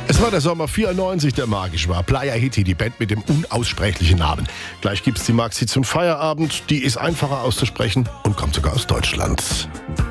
Es war der Sommer 94, der magisch war. Playa Hiti, die Band mit dem unaussprechlichen Namen. Gleich gibt's die Maxi zum Feierabend. Die ist einfacher auszusprechen und kommt sogar aus Deutschland.